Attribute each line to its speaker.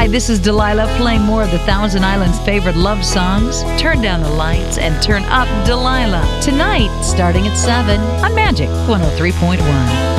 Speaker 1: Hi, this is Delilah playing more of the Thousand Islands' favorite love songs. Turn down the lights and turn up Delilah. Tonight, starting at 7 on Magic 103.1.